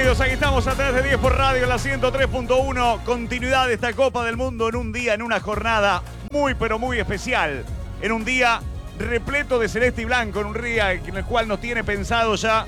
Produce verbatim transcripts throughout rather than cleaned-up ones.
Bienvenidos, aquí estamos a través de diez por Radio en la ciento tres punto uno. Continuidad de esta Copa del Mundo en un día, en una jornada muy pero muy especial. En un día repleto de celeste y blanco, en un día en el cual nos tiene pensado ya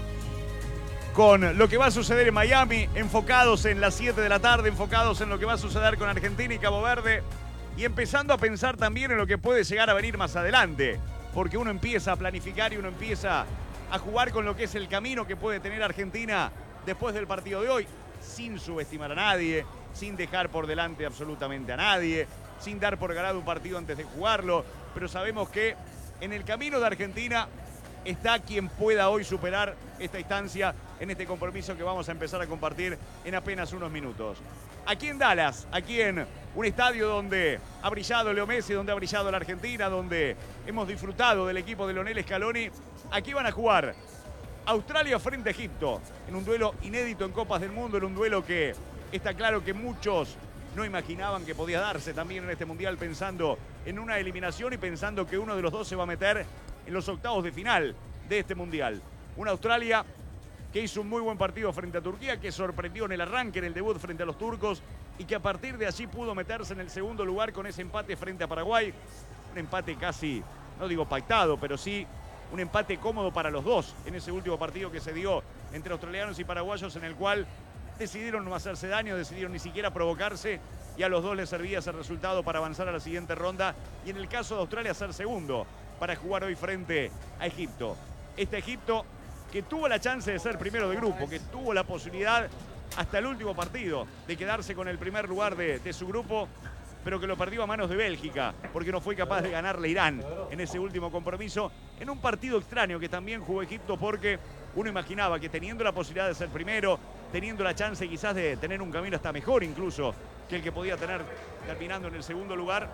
con lo que va a suceder en Miami, enfocados en las siete de la tarde, enfocados en lo que va a suceder con Argentina y Cabo Verde, y empezando a pensar también en lo que puede llegar a venir más adelante, porque uno empieza a planificar y uno empieza a jugar con lo que es el camino que puede tener Argentina después del partido de hoy, sin subestimar a nadie, sin dejar por delante absolutamente a nadie, sin dar por ganado un partido antes de jugarlo, pero sabemos que en el camino de Argentina está quien pueda hoy superar esta instancia en este compromiso que vamos a empezar a compartir en apenas unos minutos. Aquí en Dallas, aquí en un estadio donde ha brillado Leo Messi, donde ha brillado la Argentina, donde hemos disfrutado del equipo de Lionel Scaloni, aquí van a jugar Australia frente a Egipto, en un duelo inédito en Copas del Mundo, en un duelo que está claro que muchos no imaginaban que podía darse también en este Mundial, pensando en una eliminación y pensando que uno de los dos se va a meter en los octavos de final de este Mundial. Una Australia que hizo un muy buen partido frente a Turquía, que sorprendió en el arranque, en el debut frente a los turcos, y que a partir de allí pudo meterse en el segundo lugar con ese empate frente a Paraguay. Un empate casi, no digo pactado, pero sí un empate cómodo para los dos en ese último partido que se dio entre australianos y paraguayos, en el cual decidieron no hacerse daño, decidieron ni siquiera provocarse, y a los dos les servía ese resultado para avanzar a la siguiente ronda, y en el caso de Australia ser segundo para jugar hoy frente a Egipto. Este Egipto que tuvo la chance de ser primero de grupo, que tuvo la posibilidad hasta el último partido de quedarse con el primer lugar de, de su grupo, pero que lo perdió a manos de Bélgica, porque no fue capaz de ganarle a Irán en ese último compromiso, en un partido extraño que también jugó Egipto, porque uno imaginaba que teniendo la posibilidad de ser primero, teniendo la chance quizás de tener un camino hasta mejor incluso que el que podía tener terminando en el segundo lugar,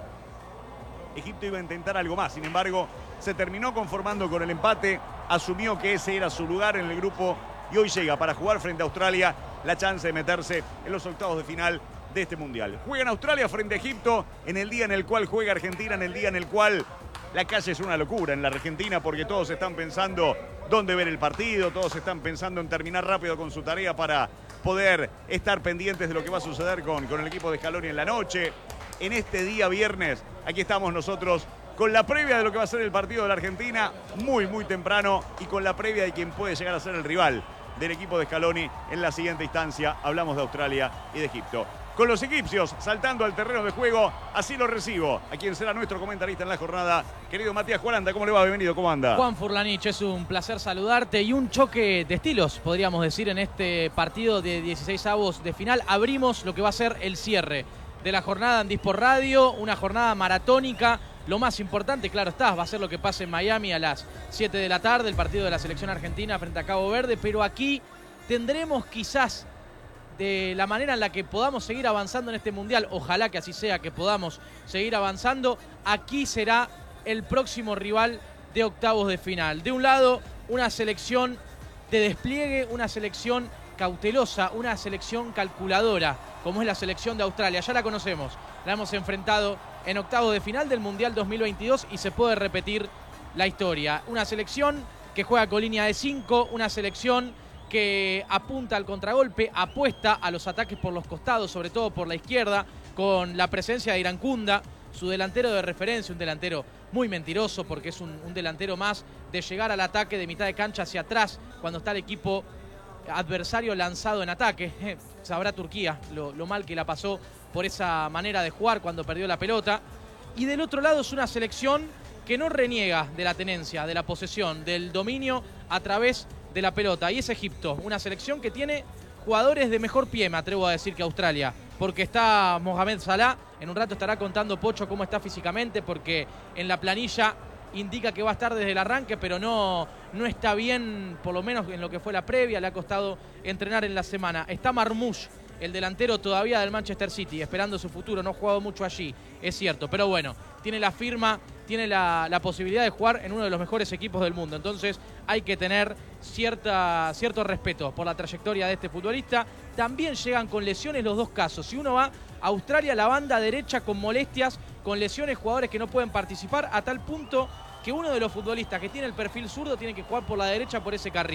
Egipto iba a intentar algo más. Sin embargo, se terminó conformando con el empate, asumió que ese era su lugar en el grupo y hoy llega para jugar frente a Australia la chance de meterse en los octavos de final de este Mundial. Juega en Australia frente a Egipto en el día en el cual juega Argentina, en el día en el cual la calle es una locura en la Argentina, porque todos están pensando dónde ver el partido, todos están pensando en terminar rápido con su tarea para poder estar pendientes de lo que va a suceder con, con el equipo de Scaloni en la noche. En este día viernes, aquí estamos nosotros con la previa de lo que va a ser el partido de la Argentina, muy, muy temprano, y con la previa de quien puede llegar a ser el rival del equipo de Scaloni en la siguiente instancia. Hablamos de Australia y de Egipto. Con los egipcios saltando al terreno de juego, así lo recibo a quien será nuestro comentarista en la jornada, querido Matías Juaranda. ¿Cómo le va? Bienvenido, ¿cómo anda? Juan Furlanich, es un placer saludarte, y un choque de estilos, podríamos decir, en este partido de dieciséis avos de final. Abrimos lo que va a ser el cierre de la jornada en diez por Radio, una jornada maratónica. Lo más importante, claro está, va a ser lo que pase en Miami a las siete de la tarde, el partido de la selección argentina frente a Cabo Verde, pero aquí tendremos quizás, de la manera en la que podamos seguir avanzando en este Mundial, ojalá que así sea, que podamos seguir avanzando, aquí será el próximo rival de octavos de final. De un lado, una selección de despliegue, una selección cautelosa, una selección calculadora, como es la selección de Australia. Ya la conocemos, la hemos enfrentado en octavos de final del Mundial dos mil veintidós y se puede repetir la historia. Una selección que juega con línea de cinco, una selección que apunta al contragolpe, apuesta a los ataques por los costados, sobre todo por la izquierda, con la presencia de Irankunda, su delantero de referencia, un delantero muy mentiroso, porque es un, un delantero más de llegar al ataque de mitad de cancha hacia atrás cuando está el equipo adversario lanzado en ataque. Eh, sabrá Turquía lo, lo mal que la pasó por esa manera de jugar cuando perdió la pelota. Y del otro lado es una selección que no reniega de la tenencia, de la posesión, del dominio a través de la pelota. Y es Egipto, una selección que tiene jugadores de mejor pie, me atrevo a decir, que Australia, porque está Mohamed Salah. En un rato estará contando Pocho cómo está físicamente, porque en la planilla indica que va a estar desde el arranque, pero no, no está bien, por lo menos en lo que fue la previa, le ha costado entrenar en la semana. Está Marmoush, el delantero todavía del Manchester City, esperando su futuro, no ha jugado mucho allí, es cierto, pero bueno, tiene la firma, tiene la, la posibilidad de jugar en uno de los mejores equipos del mundo, entonces hay que tener cierta, cierto respeto por la trayectoria de este futbolista. También llegan con lesiones los dos casos. Si uno va a Australia, la banda derecha con molestias, con lesiones, jugadores que no pueden participar, a tal punto que uno de los futbolistas que tiene el perfil zurdo tiene que jugar por la derecha, por ese carril.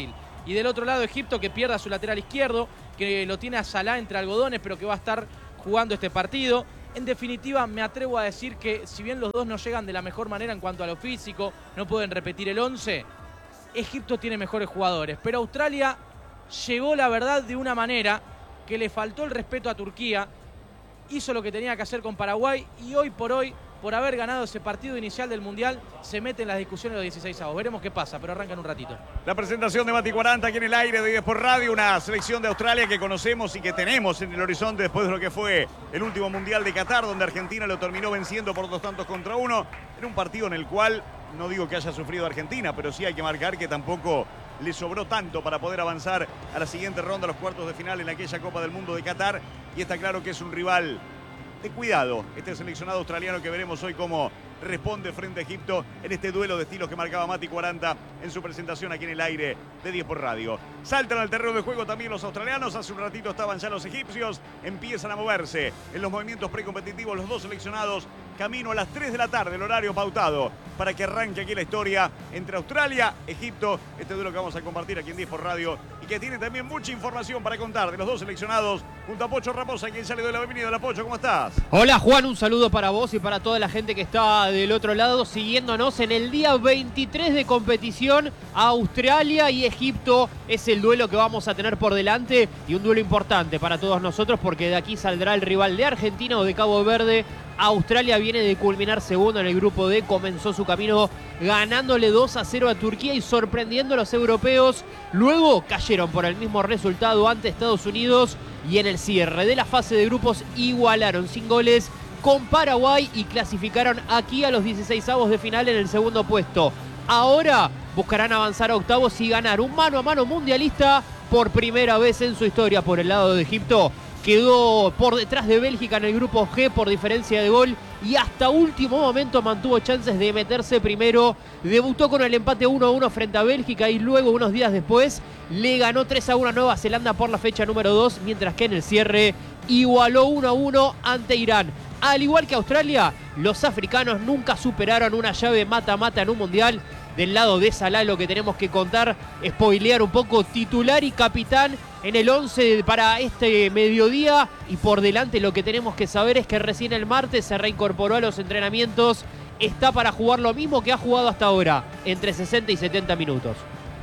Y del otro lado Egipto, que pierde a su lateral izquierdo, que lo tiene a Salah entre algodones, pero que va a estar jugando este partido. En definitiva, me atrevo a decir que si bien los dos no llegan de la mejor manera en cuanto a lo físico, no pueden repetir el once, Egipto tiene mejores jugadores. Pero Australia llegó, la verdad, de una manera que le faltó el respeto a Turquía, hizo lo que tenía que hacer con Paraguay y hoy por hoy, por haber ganado ese partido inicial del Mundial, se mete en las discusiones de los dieciséis avos. Veremos qué pasa, pero arranca en un ratito. La presentación de Mati cuarenta aquí en el aire de Sport Radio, una selección de Australia que conocemos y que tenemos en el horizonte después de lo que fue el último Mundial de Qatar, donde Argentina lo terminó venciendo por dos tantos contra uno, en un partido en el cual, no digo que haya sufrido Argentina, pero sí hay que marcar que tampoco le sobró tanto para poder avanzar a la siguiente ronda, a los cuartos de final en aquella Copa del Mundo de Qatar, y está claro que es un rival de cuidado, este seleccionado australiano que veremos hoy cómo responde frente a Egipto en este duelo de estilos que marcaba Mati cuarenta en su presentación aquí en el aire de diez por Radio. Saltan al terreno de juego también los australianos, hace un ratito estaban ya los egipcios, empiezan a moverse en los movimientos precompetitivos los dos seleccionados, camino a las tres de la tarde, el horario pautado para que arranque aquí la historia entre Australia, Egipto, este duelo que vamos a compartir aquí en diez por Radio y que tiene también mucha información para contar de los dos seleccionados, junto a Pocho Raposa, quien ya le doy la bienvenida. Hola Pocho, ¿cómo estás? Hola Juan, un saludo para vos y para toda la gente que está del otro lado siguiéndonos en el día veintitrés de competición. Australia y Egipto es el duelo que vamos a tener por delante y un duelo importante para todos nosotros porque de aquí saldrá el rival de Argentina o de Cabo Verde. Australia viene de culminar segundo en el grupo D, comenzó su camino ganándole dos a cero a Turquía y sorprendiendo a los europeos. Luego cayeron por el mismo resultado ante Estados Unidos y en el cierre de la fase de grupos igualaron sin goles con Paraguay y clasificaron aquí a los dieciséis avos de final en el segundo puesto. Ahora buscarán avanzar a octavos y ganar un mano a mano mundialista por primera vez en su historia. Por el lado de Egipto quedó por detrás de Bélgica en el grupo G por diferencia de gol y hasta último momento mantuvo chances de meterse primero. Debutó con el empate uno a uno frente a Bélgica y luego unos días después le ganó tres a uno a Nueva Zelanda por la fecha número dos, mientras que en el cierre igualó uno a uno ante Irán. Al igual que Australia, los africanos nunca superaron una llave mata-mata en un mundial. Del lado de Salah lo que tenemos que contar, spoilear un poco, titular y capitán en el once para este mediodía. Y por delante lo que tenemos que saber es que recién el martes se reincorporó a los entrenamientos. Está para jugar lo mismo que ha jugado hasta ahora, entre sesenta y setenta minutos.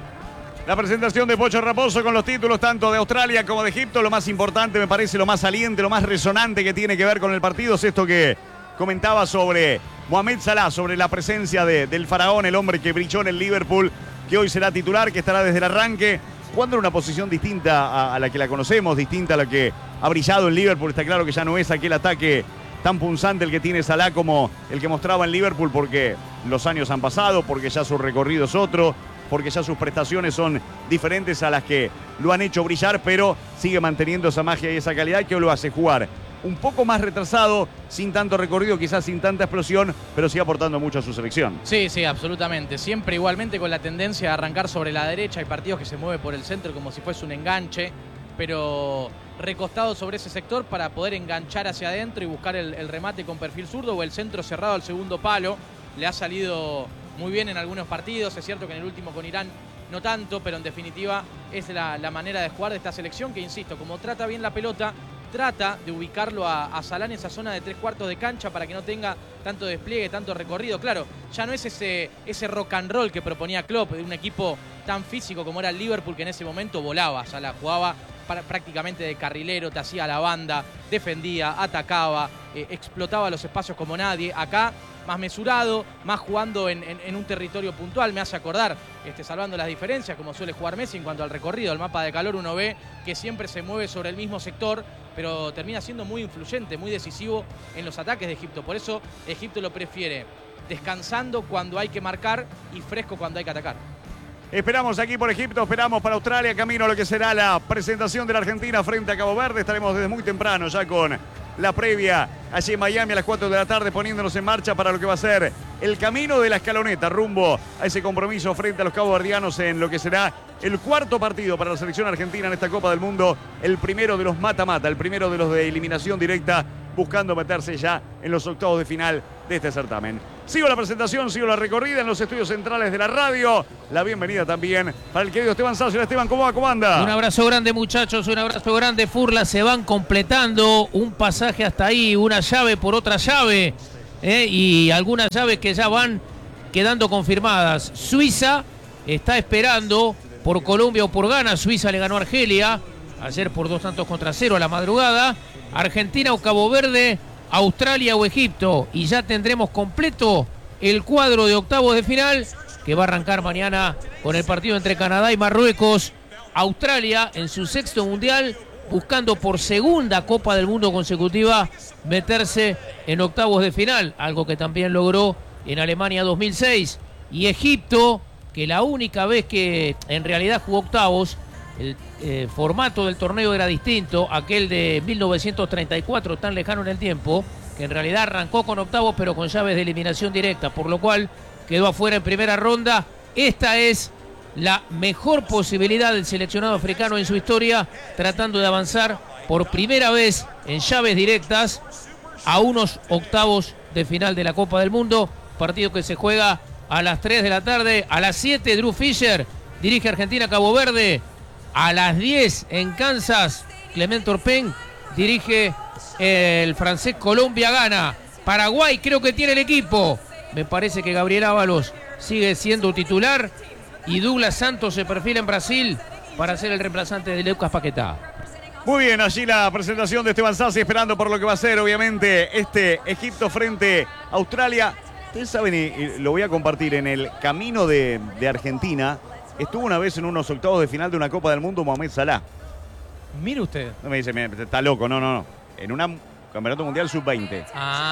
La presentación de Pocho Raposo con los títulos tanto de Australia como de Egipto. Lo más importante, me parece, lo más saliente, lo más resonante que tiene que ver con el partido es esto que comentaba sobre Mohamed Salah, sobre la presencia de, del faraón, el hombre que brilló en el Liverpool, que hoy será titular, que estará desde el arranque, jugando en una posición distinta a, a la que la conocemos, distinta a la que ha brillado en Liverpool. Está claro que ya no es aquel ataque tan punzante el que tiene Salah como el que mostraba en Liverpool, porque los años han pasado, porque ya su recorrido es otro, porque ya sus prestaciones son diferentes a las que lo han hecho brillar, pero sigue manteniendo esa magia y esa calidad que lo hace jugar un poco más retrasado, sin tanto recorrido, quizás sin tanta explosión, pero sigue aportando mucho a su selección. Sí, sí, absolutamente. Siempre igualmente con la tendencia a arrancar sobre la derecha. Hay partidos que se mueven por el centro como si fuese un enganche, pero recostado sobre ese sector para poder enganchar hacia adentro y buscar el, el remate con perfil zurdo o el centro cerrado al segundo palo. Le ha salido muy bien en algunos partidos. Es cierto que en el último con Irán no tanto, pero en definitiva es la, la manera de jugar de esta selección que, insisto, como trata bien la pelota, trata de ubicarlo a, a Salah en esa zona de tres cuartos de cancha para que no tenga tanto despliegue, tanto recorrido. Claro, ya no es ese, ese rock and roll que proponía Klopp, de un equipo tan físico como era el Liverpool, que en ese momento volaba. Salah jugaba para, prácticamente de carrilero, te hacía la banda, defendía, atacaba, eh, explotaba los espacios como nadie. Acá más mesurado, más jugando en, en, en un territorio puntual. Me hace acordar, este, salvando las diferencias, como suele jugar Messi en cuanto al recorrido. El mapa de calor uno ve que siempre se mueve sobre el mismo sector, pero termina siendo muy influyente, muy decisivo en los ataques de Egipto. Por eso Egipto lo prefiere descansando cuando hay que marcar y fresco cuando hay que atacar. Esperamos aquí por Egipto, esperamos para Australia, camino a lo que será la presentación de la Argentina frente a Cabo Verde. Estaremos desde muy temprano ya con la previa allí en Miami a las cuatro de la tarde, poniéndonos en marcha para lo que va a ser el camino de la escaloneta rumbo a ese compromiso frente a los caboverdianos en lo que será el cuarto partido para la selección argentina en esta Copa del Mundo, el primero de los mata-mata, el primero de los de eliminación directa, buscando meterse ya en los octavos de final de este certamen. Sigo la presentación, sigo la recorrida en los estudios centrales de la radio. La bienvenida también para el querido Esteban Sassi. Esteban, ¿cómo va? ¿Cómo anda? Un abrazo grande, muchachos, un abrazo grande. Furla, se van completando un pasaje hasta ahí, una llave por otra llave, ¿eh? Y algunas llaves que ya van quedando confirmadas. Suiza está esperando por Colombia o por Ghana. Suiza le ganó a Argelia ayer por dos tantos contra cero a la madrugada. Argentina o Cabo Verde, Australia o Egipto. Y ya tendremos completo el cuadro de octavos de final, que va a arrancar mañana con el partido entre Canadá y Marruecos. Australia en su sexto mundial, buscando por segunda Copa del Mundo consecutiva meterse en octavos de final, algo que también logró en Alemania dos mil seis. Y Egipto, que la única vez que en realidad jugó octavos, el eh, formato del torneo era distinto, aquel de mil novecientos treinta y cuatro, tan lejano en el tiempo, que en realidad arrancó con octavos pero con llaves de eliminación directa, por lo cual quedó afuera en primera ronda. Esta es la mejor posibilidad del seleccionado africano en su historia, tratando de avanzar por primera vez en llaves directas a unos octavos de final de la Copa del Mundo, partido que se juega a las tres de la tarde. A las siete, Drew Fisher dirige Argentina Cabo Verde. A las diez en Kansas, Clement Turpin dirige el francés Colombia Ghana. Paraguay creo que tiene el equipo. Me parece que Gabriel Ábalos sigue siendo titular y Douglas Santos se perfila en Brasil para ser el reemplazante de Lucas Paquetá. Muy bien, allí la presentación de Esteban Sassi, esperando por lo que va a ser, obviamente, este Egipto frente a Australia. Ustedes saben, y lo voy a compartir, en el camino de, de Argentina, estuvo una vez en unos octavos de final de una Copa del Mundo Mohamed Salah. Mire usted. No me dice, mira, está loco, no, no, no. En un campeonato mundial sub veinte.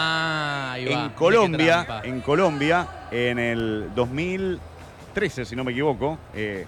Ah, ahí va. En Colombia, en Colombia, en el dos mil trece, si no me equivoco, eh,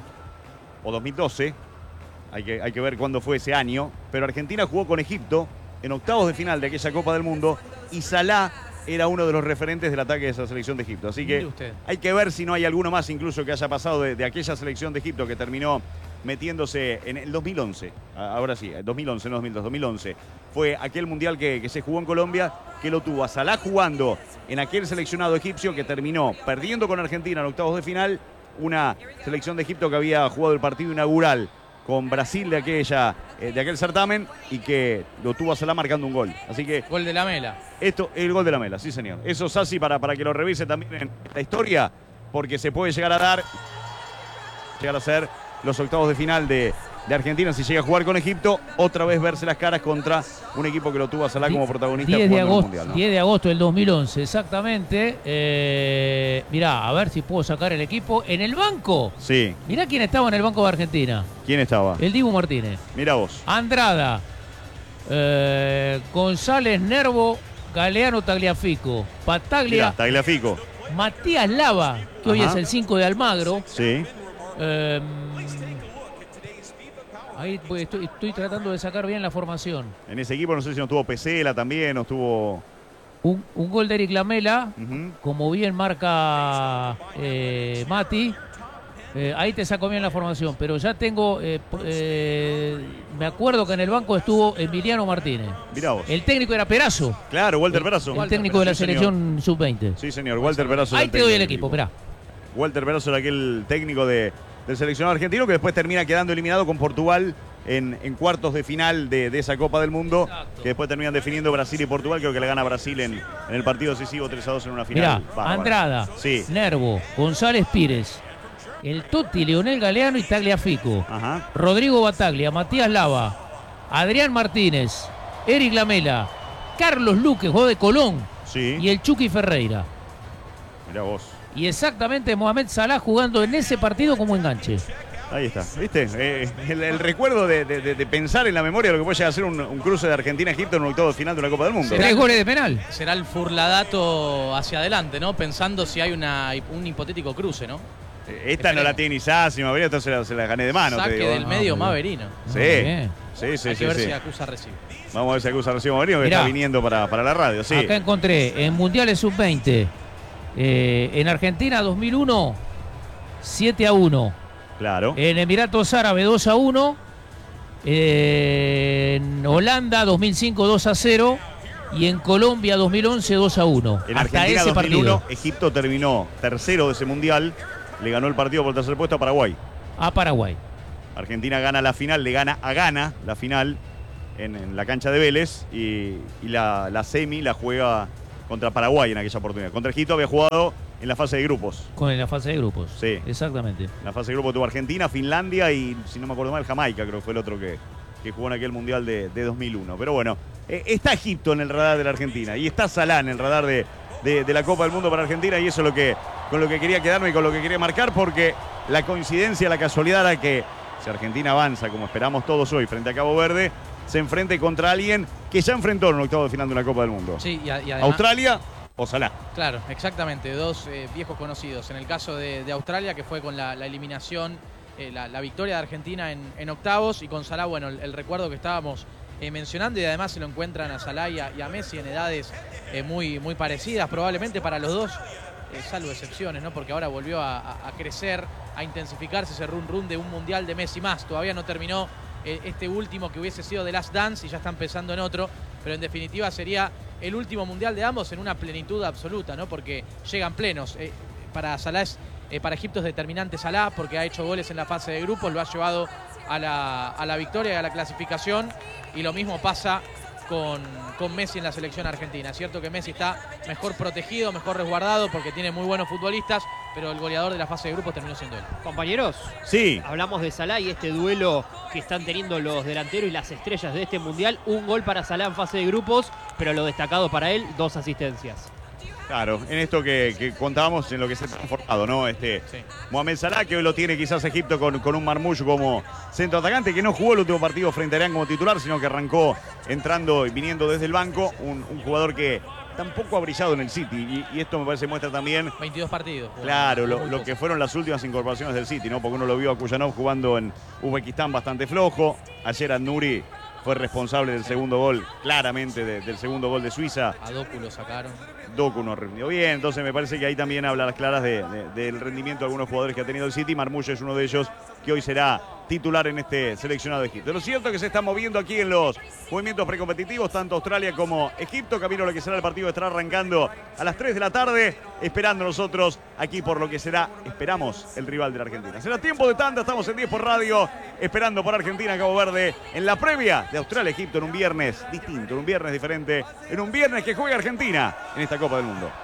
o dos mil doce, hay que, hay que ver cuándo fue ese año, pero Argentina jugó con Egipto en octavos de final de aquella Copa del Mundo y Salah era uno de los referentes del ataque de esa selección de Egipto. Así que hay que ver si no hay alguno más incluso que haya pasado de, de aquella selección de Egipto que terminó metiéndose en el dos mil once. Ahora sí, dos mil once, no dos mil dos, dos mil once. Fue aquel mundial que, que se jugó en Colombia, que lo tuvo a Salah jugando en aquel seleccionado egipcio que terminó perdiendo con Argentina en octavos de final. Una selección de Egipto que había jugado el partido inaugural con Brasil de aquella eh, de aquel certamen y que lo tuvo a Salah marcando un gol. Así que gol de la Mela. Esto, el gol de la Mela, sí señor. Eso es así para, para que lo revise también en la historia, porque se puede llegar a dar, llegar a ser los octavos de final de, de Argentina si llega a jugar con Egipto, otra vez verse las caras contra un equipo que lo tuvo a Salah como protagonista diez de jugando agosto, en el Mundial, ¿no? diez de agosto del dos mil once, exactamente. Eh, mirá, a ver si puedo sacar el equipo. En el banco, Sí. mirá quién estaba en el banco de Argentina. ¿Quién estaba? El Dibu Martínez. Mira vos. Andrada, eh, González Nervo, Galeano Tagliafico, Pataglia, Mirá, Tagliafico. Matías Lava, que hoy Ajá. es el cinco de Almagro. Sí. Eh, ahí pues, estoy, estoy tratando de sacar bien la formación. En ese equipo no sé si no estuvo Pesela también, no estuvo... Un, un gol de Eric Lamela, Uh-huh. como bien marca eh, Mati. Eh, ahí te saco bien la formación, pero ya tengo, eh, eh, me acuerdo que en el banco estuvo Emiliano Martínez. Mirá vos. El técnico era Perazo. Claro, Walter Perazo. El técnico de la Sí, señor. selección sub veinte. Sí, señor, Walter Perazo. Ahí era te doy el técnico equipo, del mirá. Walter Perazo era aquel técnico de, del seleccionado argentino que después termina quedando eliminado con Portugal en, en cuartos de final de, de esa Copa del Mundo. Exacto. Que después terminan definiendo Brasil y Portugal. Creo que le gana Brasil en, en el partido decisivo tres a dos en una final. Mirá, Bárbara. Andrada, Sí. Nervo, González Pires, el Totti, Leonel Galeano y Tagliafico. Ajá. Rodrigo Bataglia, Matías Lava, Adrián Martínez, Eric Lamela, Carlos Luque, jugó de Colón, Sí. y el Chucky Ferreira. Mirá vos. Y exactamente Mohamed Salah jugando en ese partido como enganche. Ahí está, ¿viste? Eh, el, el recuerdo de, de- de pensar en la memoria de lo que puede llegar a ser un, un cruce de Argentina-Egipto en un octavo de final de una Copa del Mundo. Tres goles de penal. Será el furladato hacia adelante, ¿no? Pensando si hay una, un hipotético cruce, ¿no? Eh, Esta no la tiene ni Sassi, Maverino, entonces se la, se la gané de mano. te Saque digo. del No, medio muy bien. Maverino. Sí, Muy bien. sí, sí, Hay sí, que ver sí. si acusa recibe. Vamos a ver si acusa recibo Maverino que Mirá. está viniendo para, para la radio, sí. Acá encontré en Mundiales sub veinte, eh, en Argentina dos mil uno, siete a uno. Claro. En Emiratos Árabes dos a uno. En Holanda dos mil cinco dos a cero. y en Colombia dos mil once dos a uno. En Hasta Argentina ese dos mil uno, partido. Egipto terminó tercero de ese mundial, le ganó el partido por el tercer puesto a Paraguay. A Paraguay. Argentina gana la final, le gana a Ghana la final en, en la cancha de Vélez y, y la, la semi la juega contra Paraguay en aquella oportunidad. Contra Egipto había jugado en la fase de grupos. Con la fase de grupos. Sí. Exactamente. En la fase de grupos tuvo Argentina, Finlandia y, si no me acuerdo mal, Jamaica, creo que fue el otro que, que jugó en aquel mundial de, de dos mil uno. Pero bueno, eh, está Egipto en el radar de la Argentina y está Salah en el radar de, de, de la Copa del Mundo para Argentina, y eso es lo que, con lo que quería quedarme y con lo que quería marcar, porque la coincidencia, la casualidad era que si Argentina avanza, como esperamos todos hoy, frente a Cabo Verde, se enfrente contra alguien que ya enfrentó en un octavo de final de una Copa del Mundo. Sí, y, a- y además, Australia o Salah. claro, exactamente, dos eh, viejos conocidos. En el caso de, de Australia, que fue con la, la eliminación, eh, la, la victoria de Argentina en, en octavos, y con Salah, bueno, el, el recuerdo que estábamos eh, mencionando, y además se lo encuentran a Salah y a, y a Messi en edades eh, muy, muy parecidas, probablemente para los dos, eh, salvo excepciones, ¿no? Porque ahora volvió a, a- a crecer, a intensificarse ese run run de un mundial de Messi más. Todavía no terminó eh, este último que hubiese sido The Last Dance y ya está empezando en otro, pero en definitiva sería el último mundial de ambos en una plenitud absoluta, ¿no? Porque llegan plenos. Eh, para Salah es, eh, para Egipto es determinante Salah, porque ha hecho goles en la fase de grupos, lo ha llevado a la, a la victoria y a la clasificación, y lo mismo pasa con, con Messi en la selección argentina. Es cierto que Messi está mejor protegido, mejor resguardado, porque tiene muy buenos futbolistas, pero el goleador de la fase de grupos terminó siendo él. Compañeros, Sí, hablamos de Salah y este duelo que están teniendo los delanteros y las estrellas de este mundial. Un gol para Salah en fase de grupos, pero lo destacado para él, dos asistencias. claro, en esto que, que contábamos, en lo que se ha transformado, ¿no? Este, Sí. Mohamed Salah, que hoy lo tiene quizás Egipto con, con un Marmoush como centro atacante, que no jugó el último partido frente a Irán como titular, sino que arrancó entrando y viniendo desde el banco. Un, un jugador que tampoco ha brillado en el City, y, y esto me parece muestra también, veintidós partidos. claro, lo, Muy lo poco. que fueron las últimas incorporaciones del City, ¿no? Porque uno lo vio a Kuyanov jugando en Uzbekistán bastante flojo. Ayer An-Nouri fue responsable del segundo gol, claramente de- del segundo gol de Suiza. A Doku lo sacaron. Doku no rindió bien, entonces me parece que ahí también habla a las claras de- de- del rendimiento de algunos jugadores que ha tenido el City. Marmoush es uno de ellos, que hoy será titular en este seleccionado de Egipto. Lo cierto es que se está moviendo aquí en los movimientos precompetitivos, tanto Australia como Egipto. Camino a lo que será el partido estará arrancando a las tres de la tarde, esperando nosotros aquí por lo que será, esperamos, el rival de la Argentina. Será tiempo de tanda, estamos en diez por radio, esperando por Argentina, Cabo Verde, en la previa de Australia-Egipto, en un viernes distinto, en un viernes diferente, en un viernes que juega Argentina en esta Copa del Mundo.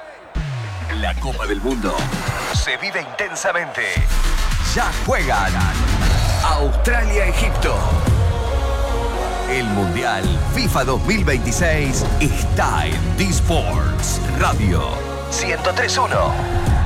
La Copa del Mundo se vive intensamente. Ya juegan Australia-Egipto. El Mundial FIFA dos mil veintiséis está en D-Sports Radio ciento tres punto uno.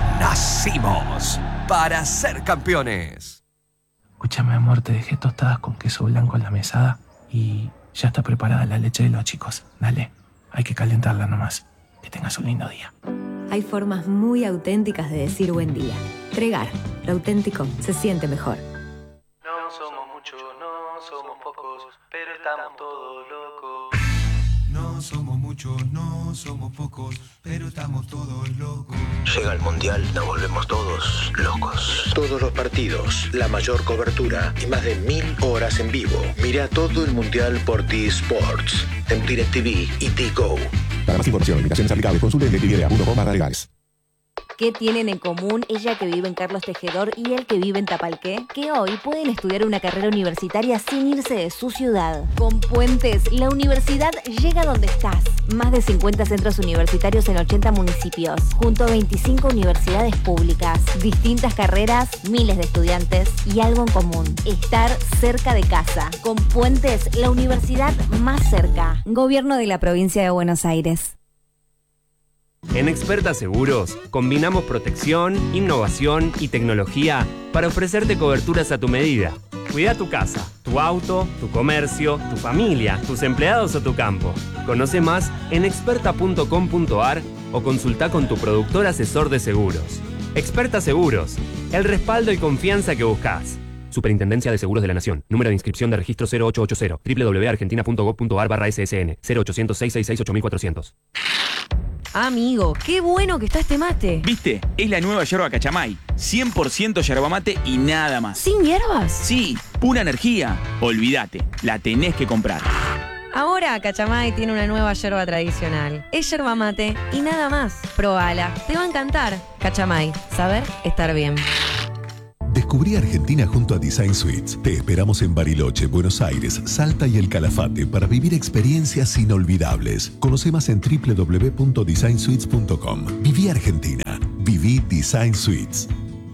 Nacimos para ser campeones. Escúchame, amor, te dejé tostadas con queso blanco en la mesada y ya está preparada la leche de los chicos. Dale, hay que calentarla nomás. Que tengas un lindo día. Hay formas muy auténticas de decir buen día. Tregar, lo auténtico se siente mejor. No somos muchos, no somos pocos, pero estamos todos locos. No somos muchos, no somos pocos, pero estamos todos locos. Llega el Mundial, nos volvemos todos locos. Todos los partidos, la mayor cobertura y más de mil horas en vivo. Mira todo el Mundial por T-Sports, en DirecTV y T-Go. Para más información, limitaciones aplicables, consulte en directv punto com barra legales. ¿Qué tienen en común ella que vive en Carlos Tejedor y él que vive en Tapalqué? Que hoy pueden estudiar una carrera universitaria sin irse de su ciudad. Con Puentes, la universidad llega donde estás. Más de cincuenta centros universitarios en ochenta municipios, junto a veinticinco universidades públicas. Distintas carreras, miles de estudiantes y algo en común: estar cerca de casa. Con Puentes, la universidad más cerca. Gobierno de la Provincia de Buenos Aires. En Experta Seguros, combinamos protección, innovación y tecnología para ofrecerte coberturas a tu medida. Cuida tu casa, tu auto, tu comercio, tu familia, tus empleados o tu campo. Conoce más en experta punto com punto ar o consulta con tu productor asesor de seguros. Experta Seguros, el respaldo y confianza que buscas. Superintendencia de Seguros de la Nación. Número de inscripción de registro cero ocho ocho cero. doble u doble u doble u punto argentina punto gob punto ar barra ese ese ene. cero ochocientos, seiscientos sesenta y seis, ocho mil cuatrocientos. Amigo, qué bueno que está este mate. ¿Viste? Es la nueva yerba Cachamay. cien por ciento yerba mate y nada más. ¿Sin hierbas? Sí, pura energía. Olvídate, la tenés que comprar. Ahora Cachamay tiene una nueva yerba tradicional. Es yerba mate y nada más. Probala, te va a encantar. Cachamay, saber estar bien. Descubrí Argentina junto a Design Suites. Te esperamos en Bariloche, Buenos Aires, Salta y El Calafate para vivir experiencias inolvidables. Conoce más en doble u doble u doble u punto design suites punto com. Viví Argentina. Viví Design Suites.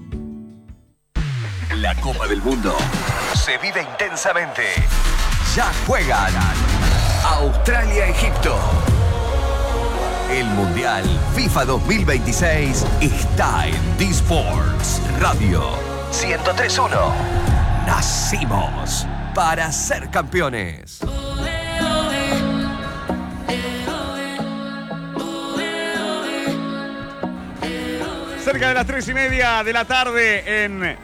La Copa del Mundo se vive intensamente. Ya juegan Australia-Egipto. El Mundial FIFA dos mil veintiséis está en D-Sports Radio ciento tres punto uno. Nacimos para ser campeones. Cerca de las tres y media de la tarde en...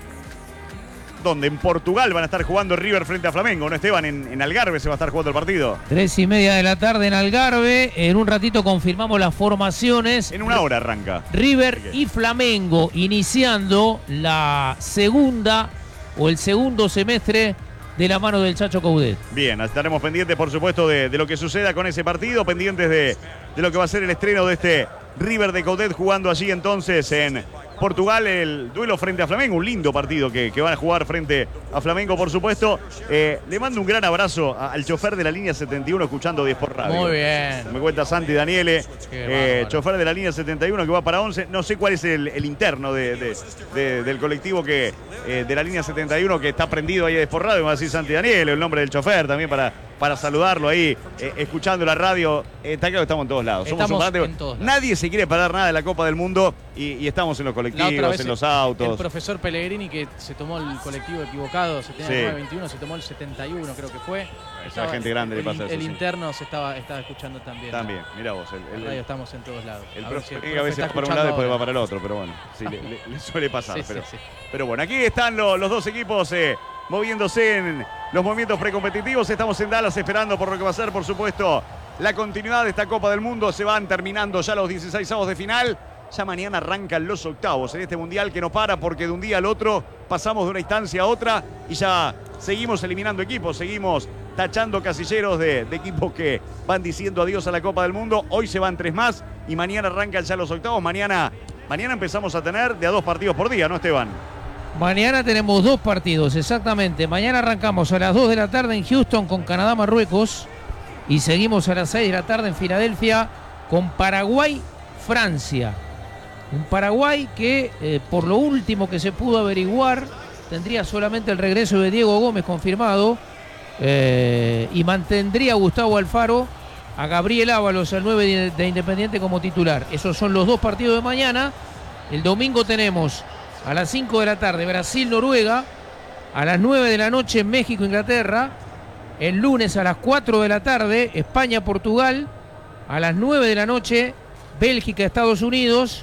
donde en Portugal van a estar jugando River frente a Flamengo, ¿no, Esteban? En, en Algarve se va a estar jugando el partido. Tres y media de la tarde en Algarve. En un ratito confirmamos las formaciones. En una hora arranca. River y Flamengo iniciando la segunda o el segundo semestre de la mano del Chacho Coudet. Bien, estaremos pendientes, por supuesto, de, de lo que suceda con ese partido, pendientes de, de lo que va a ser el estreno de este River de Coudet jugando allí entonces en Portugal, el duelo frente a Flamengo, un lindo partido que, que van a jugar frente a Flamengo, por supuesto. Eh, le mando un gran abrazo a, al chofer de la línea setenta y uno escuchando diez por radio. Muy bien. Me cuenta Santi Daniele, eh, chofer de la línea setenta y uno que va para once. No sé cuál es el, el interno de, de, de, del colectivo que eh, de la línea setenta y uno que está prendido ahí a diez por radio. Me va a decir Santi Daniele, el nombre del chofer también para, para saludarlo ahí, eh, escuchando la radio. Eh, está claro que estamos en todos lados. Somos Estamos un parate, en todos lados. Nadie se quiere parar nada de la Copa del Mundo y, y estamos en los colectivos, en los autos. El profesor Pellegrini que se tomó el colectivo equivocado, se tenía Sí. el nueve veintiuno, se tomó el setenta y uno, creo que fue. Esa gente grande le el, pasa eso, El sí. interno se estaba, estaba escuchando también. También, mira vos. El, el, En radio estamos en todos lados. El A ver profe, si el que a profe veces está va para un escuchando lado y después ahora. va para el otro, pero bueno, sí, le, le- le suele pasar. Sí, pero, sí, sí. pero bueno, aquí están lo- los dos equipos eh, moviéndose en los movimientos precompetitivos. Estamos en Dallas esperando por lo que va a ser, por supuesto, la continuidad de esta Copa del Mundo. Se van terminando ya los dieciséis avos de final. Ya mañana arrancan los octavos en este Mundial que no para porque de un día al otro pasamos de una instancia a otra y ya seguimos eliminando equipos, seguimos tachando casilleros de, de equipos que van diciendo adiós a la Copa del Mundo. Hoy se van tres más y mañana arrancan ya los octavos. Mañana, mañana empezamos a tener de a dos partidos por día, ¿no, Esteban? Mañana tenemos dos partidos, exactamente. Mañana arrancamos a las dos de la tarde en Houston con Canadá, Marruecos. Y seguimos a las seis de la tarde en Filadelfia con Paraguay, Francia. Un Paraguay que, eh, por lo último que se pudo averiguar, tendría solamente el regreso de Diego Gómez confirmado eh, y mantendría a Gustavo Alfaro, a Gabriel Ábalos, al nueve de, de Independiente como titular. Esos son los dos partidos de mañana. El domingo tenemos a las cinco de la tarde Brasil-Noruega, a las nueve de la noche México-Inglaterra, el lunes a las cuatro de la tarde España-Portugal, a las nueve de la noche Bélgica-Estados Unidos.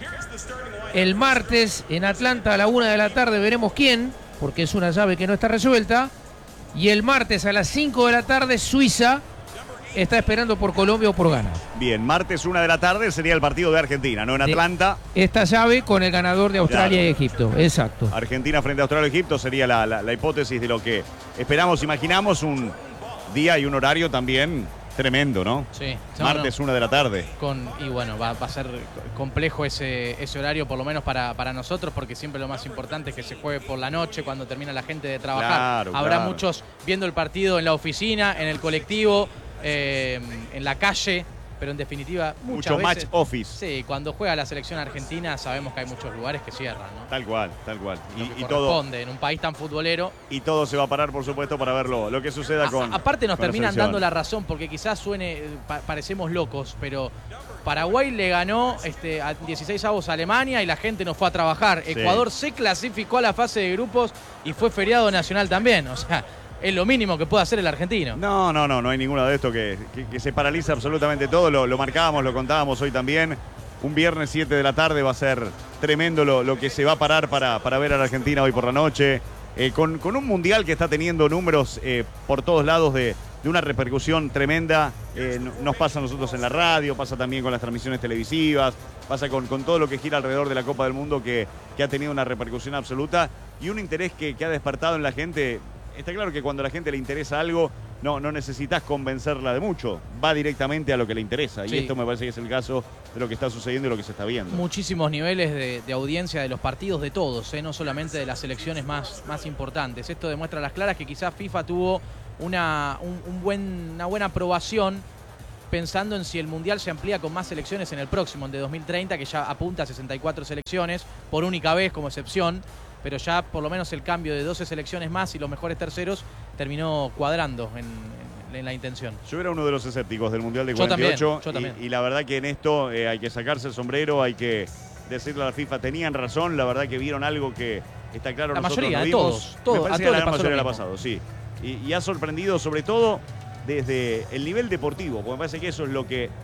El martes en Atlanta a la una de la tarde veremos quién, porque es una llave que no está resuelta. Y el martes a las cinco de la tarde Suiza está esperando por Colombia o por Ghana. Bien, martes una de la tarde sería el partido de Argentina, ¿no? En Atlanta. Esta llave con el ganador de Australia Claro. y Egipto, exacto. Argentina frente a Australia y Egipto sería la, la- la hipótesis de lo que esperamos, imaginamos, un día y un horario también tremendo, ¿no? Sí. No, Martes no. una de la tarde. Con, y bueno, va, va a ser complejo ese, ese horario, por lo menos para, para nosotros, porque siempre lo más importante es que se juegue por la noche, cuando termina la gente de trabajar. Claro, Habrá claro. muchos viendo el partido en la oficina, en el colectivo, eh, en la calle, pero en definitiva muchas Mucho match veces, office. Sí, cuando juega la selección argentina sabemos que hay muchos lugares que cierran, ¿no? Tal cual, tal cual. Lo Y, que y todo, corresponde en un país tan futbolero. y todo se va a parar, por supuesto, para ver lo, lo que suceda con. A- aparte nos con la terminan selección. dando la razón porque quizás suene, eh, pa- parecemos locos, pero Paraguay le ganó este, a dieciséis avos a Alemania y la gente no fue a trabajar. Sí. Ecuador se clasificó a la fase de grupos y fue feriado nacional también. O sea, es lo mínimo que puede hacer el argentino. No, no, no, no hay ninguno de esto que, que- que se paraliza absolutamente todo. Lo, lo marcábamos, lo contábamos hoy también. Un viernes siete de la tarde va a ser tremendo lo, lo que se va a parar para, para ver a la Argentina hoy por la noche. Eh, con, con un mundial que está teniendo números eh, por todos lados de, de una repercusión tremenda. Eh, no- nos pasa a nosotros en la radio, pasa también con las transmisiones televisivas, pasa con, con todo lo que gira alrededor de la Copa del Mundo que, que ha tenido una repercusión absoluta y un interés que, que ha despertado en la gente. Está claro que cuando a la gente le interesa algo, no, no necesitas convencerla de mucho. Va directamente a lo que le interesa. Sí. Y esto me parece que es el caso de lo que está sucediendo y lo que se está viendo. Muchísimos niveles de, de audiencia de los partidos de todos, ¿eh? No solamente de las selecciones más, más importantes. Esto demuestra a las claras que quizás FIFA tuvo una, un, un buen, una buena aprobación pensando en si el Mundial se amplía con más selecciones en el próximo, en de dos mil treinta, que ya apunta a sesenta y cuatro selecciones, por única vez como excepción, pero ya por lo menos el cambio de doce selecciones más y los mejores terceros terminó cuadrando en, en, en la intención. Yo era uno de los escépticos del Mundial de Yo cuarenta y ocho. también, yo también. Y, y la verdad que en esto eh, hay que sacarse el sombrero, hay que decirle a la FIFA, tenían razón, la verdad que vieron algo que está claro. La nosotros mayoría, no de vimos. todos, todos, Me parece a que todos la les gran pasó mayoría lo le ha mismo. pasado, sí. Y, y ha sorprendido sobre todo desde el nivel deportivo, porque me parece que eso es lo que